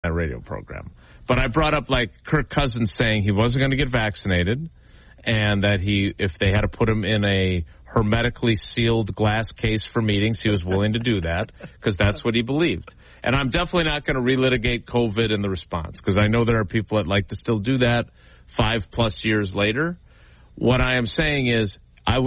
my radio program. But I brought up like Kirk Cousins saying he wasn't going to get vaccinated and that if they had to put him in a hermetically sealed glass case for meetings, he was willing to do that because that's what he believed. And I'm definitely not going to relitigate COVID and the response because I know there are people that like to still do that 5+ years later. What I am saying is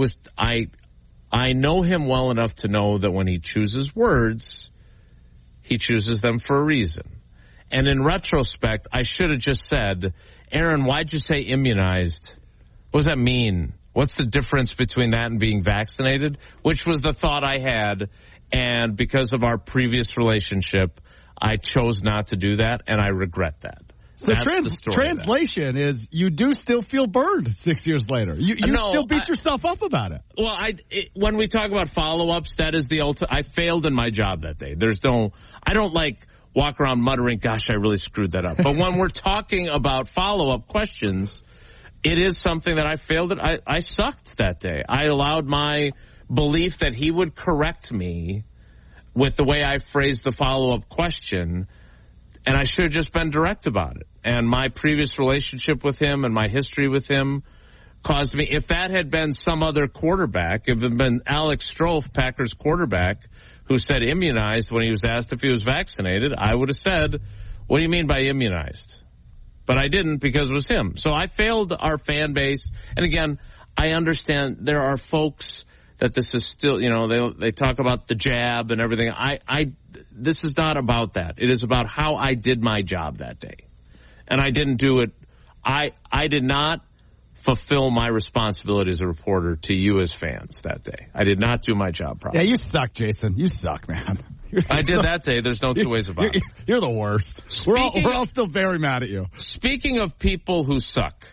I know him well enough to know that when he chooses words, he chooses them for a reason. And in retrospect, I should have just said, Aaron, why'd you say immunized? What does that mean? What's the difference between that and being vaccinated? Which was the thought I had. And because of our previous relationship, I chose not to do that, and I regret that. So translation is you do still feel burned 6 years later. You still beat yourself up about it. Well, when we talk about follow-ups, that is the ultimate. I failed in my job that day. I don't like walk around muttering, gosh, I really screwed that up. But when we're talking about follow-up questions, it is something that I failed at. I sucked that day. I allowed my belief that he would correct me with the way I phrased the follow-up question, and I should have just been direct about it. And my previous relationship with him and my history with him caused me, if that had been some other quarterback, if it had been Alex Strofe, Packers quarterback, who said immunized when he was asked if he was vaccinated, I would have said, what do you mean by immunized? But I didn't because it was him. So I failed our fan base. And again, I understand there are folks that this is still, they talk about the jab and everything. This is not about that. It is about how I did my job that day. And I didn't do it. I did not fulfill my responsibility as a reporter to you as fans that day. I did not do my job properly. Yeah, you suck, Jason. You suck, man. I did that day. There's no two ways about it. You're the worst. We're all still very mad at you. Speaking of people who suck,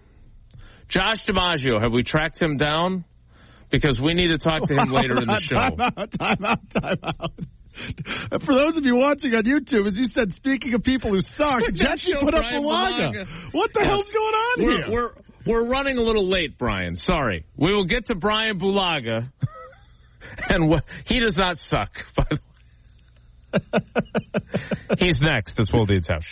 Josh DiMaggio, have we tracked him down? Because we need to talk to him later in the show. Time out. For those of you watching on YouTube, as you said, speaking of people who suck, Jesse put up Bulaga. What the hell's going on here? We're running a little late, Brian. Sorry. We will get to Brian Bulaga. And he does not suck, by the way. He's next. It's Wilde and Tausch.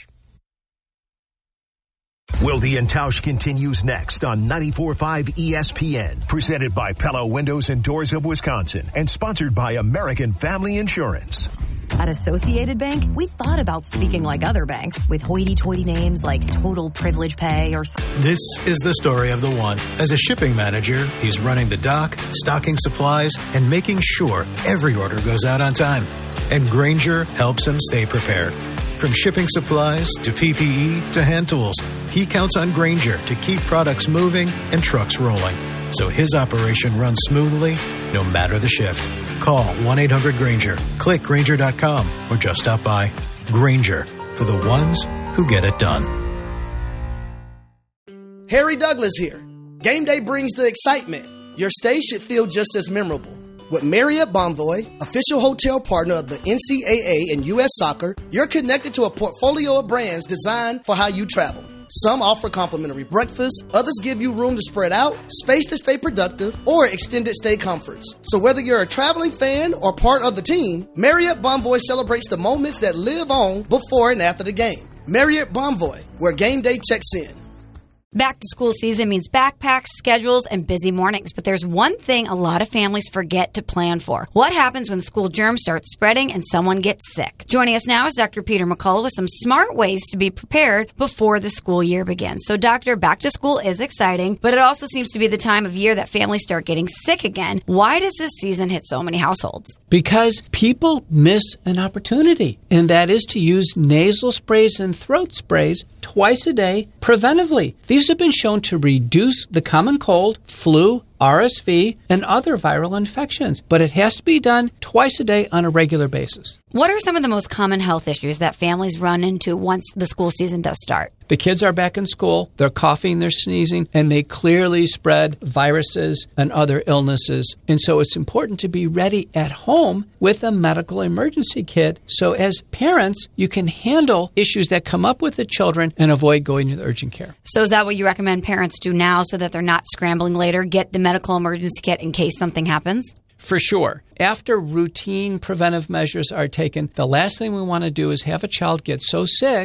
Wilde and Tausch continues next on 94.5 ESPN. Presented by Pella Windows and Doors of Wisconsin. And sponsored by American Family Insurance. At Associated Bank, we thought about speaking like other banks with hoity-toity names like Total Privilege Pay or... This is the story of the one. As a shipping manager, he's running the dock, stocking supplies, and making sure every order goes out on time. And Grainger helps him stay prepared. From shipping supplies to PPE to hand tools, he counts on Grainger to keep products moving and trucks rolling. So his operation runs smoothly, no matter the shift. Call 1-800-GRAINGER, click Grainger.com, or just stop by. Grainger, for the ones who get it done. Harry Douglas here. Game day brings the excitement. Your stay should feel just as memorable. With Marriott Bonvoy, official hotel partner of the NCAA and U.S. Soccer, you're connected to a portfolio of brands designed for how you travel. Some offer complimentary breakfast, others give you room to spread out, space to stay productive, or extended stay comforts. So whether you're a traveling fan or part of the team, Marriott Bonvoy celebrates the moments that live on before and after the game. Marriott Bonvoy, where game day checks in. Back to school season means backpacks, schedules, and busy mornings. But there's one thing a lot of families forget to plan for. What happens when school germs start spreading and someone gets sick? Joining us now is Dr. Peter McCullough with some smart ways to be prepared before the school year begins. So, Doctor, back to school is exciting, but it also seems to be the time of year that families start getting sick again. Why does this season hit so many households? Because people miss an opportunity, and that is to use nasal sprays and throat sprays twice a day preventively. These have been shown to reduce the common cold, flu, RSV, and other viral infections, but it has to be done twice a day on a regular basis. What are some of the most common health issues that families run into once the school season does start? The kids are back in school, they're coughing, they're sneezing, and they clearly spread viruses and other illnesses. And so it's important to be ready at home with a medical emergency kit. So as parents, you can handle issues that come up with the children and avoid going to urgent care. So is that what you recommend parents do now so that they're not scrambling later? Get the medical emergency kit in case something happens? For sure. After routine preventive measures are taken, the last thing we want to do is have a child get so sick